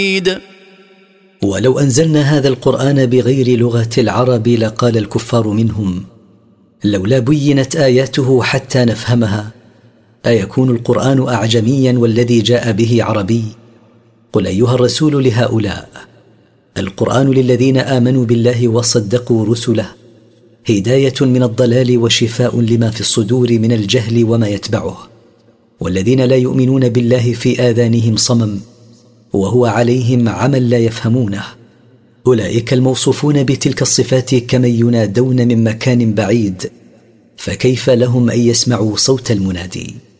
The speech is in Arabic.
ولو أنزلنا هذا القرآن بغير لغة العرب لقال الكفار منهم لولا بينت آياته حتى نفهمها، أيكون القرآن أعجميا والذي جاء به عربي؟ قل أيها الرسول لهؤلاء القرآن للذين آمنوا بالله وصدقوا رسله هداية من الضلال وشفاء لما في الصدور من الجهل وما يتبعه، والذين لا يؤمنون بالله في آذانهم صمم وهو عليهم عمى لا يفهمونه، أولئك الموصوفون بتلك الصفات كمن ينادون من مكان بعيد، فكيف لهم أن يسمعوا صوت المنادي؟